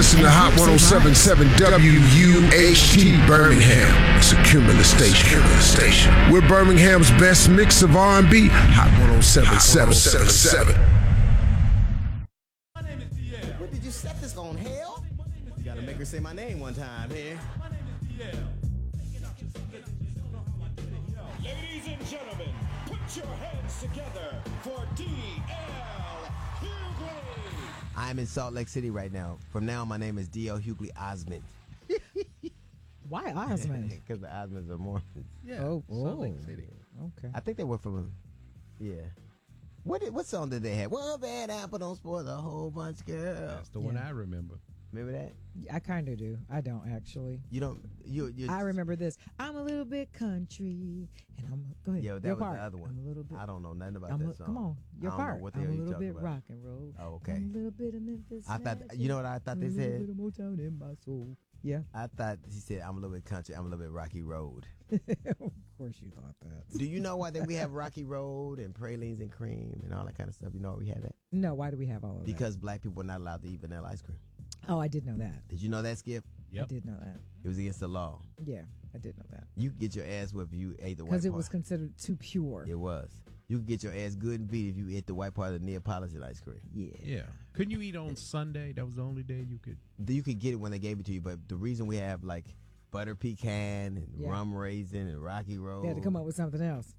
listen to Hot 107.7 WUHT Birmingham. It's a Cumulus station. We're Birmingham's best mix of R&B. Hot 107.7. What did you set this on, hell? You gotta make her say my name one time here. Ladies and gentlemen, put your hands together for D.L. Hughley. I'm in Salt Lake City right now. From now on, my name is D.L. Hughley Osmond. Why Osmond? Because the Osmonds are Mormons. Yeah. Oh, Salt Lake City. Okay. I think they were from, yeah. What song did they have? One bad apple don't spoil a whole bunch, girl. That's the one I remember. Remember that? I kind of do. I don't actually. You don't. You. I remember this. I'm a little bit country, and I'm go ahead. Yo, that your was part. the other one. I'm a little bit. I don't know nothing about that song. Come on, your I don't know part. what the I'm hell a you little talking bit about. rock and roll. Oh, okay. I'm a little bit of Memphis. I thought. You know what I thought they A said? little bit of Motown in my soul. Yeah. I thought he said, "I'm a little bit country. I'm a little bit Rocky Road." Of course you thought that. Do you know why that we have Rocky Road and pralines and cream and all that kind of stuff? You know why we have that? No, why do we have all of that? Because black people are not allowed to eat vanilla ice cream. Oh, I did know that. Did you know that, Skip? Yep. I did know that. It was against the law. Yeah, I did know that. You could get your ass whipped if you ate the white part. Because it was considered too pure. It was. You could get your ass good and beat if you ate the white part of the Neapolitan ice cream. Yeah. Yeah. Couldn't you eat on Sunday? That was the only day you could. You could get it when they gave it to you, but the reason we have like butter pecan and rum raisin and Rocky Road. They had to come up with something else.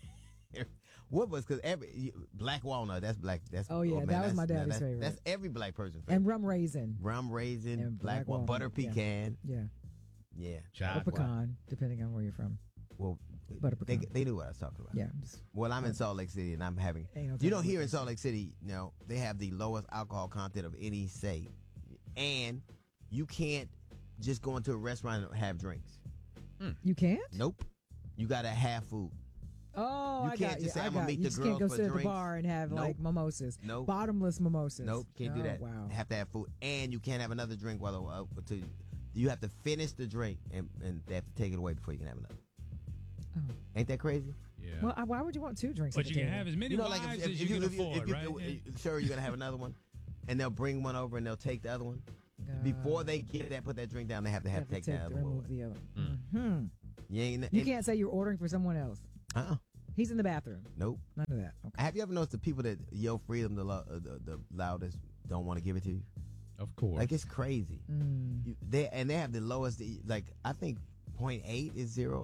What was, because black walnut, that's black. That's Oh, yeah, that was my daddy's favorite. That's every black person's favorite. And rum raisin. Rum raisin, And black walnut, butter pecan. Yeah. Yeah. Or Chocolate. pecan, depending on where you're from. Well, Butter pecan. they knew what I was talking about. Yeah. Well, I'm in Salt Lake City, and I'm having. Ain't no You know, telling here what in Salt Lake City, they have the lowest alcohol content of any state, and you can't just go into a restaurant and have drinks. You can't? Nope. You gotta have food. Oh, You I can't got just you. say, I "I'm gonna got meet you. the You just can't go girls for sit at the drinks." bar and have like Nope. mimosas. Nope. Bottomless mimosas. Nope, can't do Oh, that. Wow. Have to have food, and you can't have another drink you have to finish the drink, and they have to take it away before you can have another. Oh. Ain't that crazy? Yeah. Well, why would you want two drinks? But at you the can table? have as many wives as you can afford, right? Sure, you're gonna have another one, and they'll bring one over and they'll take the other one. Before they put that drink down, they have to take the other one. remove the other. Mm. You can't say you're ordering for someone else. He's in the bathroom. Nope. None of that. Okay. Have you ever noticed the people that yell freedom the loudest don't want to give it to you? Of course. Like, it's crazy. Mm. They have the lowest. Like, I think 0.8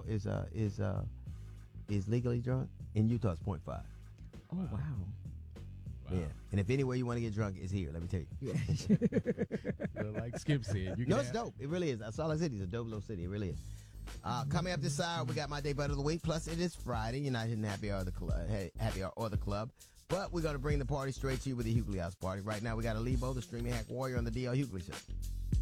is legally drunk. In Utah, it's 0.5. Oh wow. Yeah. And if anywhere you want to get drunk, it's here. Let me tell you. Yeah. Like Skip said, you can No, it's dope. It really is. Salt Lake City is a dope little city. It really is. Coming up this side, we got my day butt of the week. Plus, it is Friday. You're not hitting happy hour or the club. But we're going to bring the party straight to you with the Hughley House Party. Right now, we got Alibo, the streaming hack warrior, on the D.L. Hughley Show.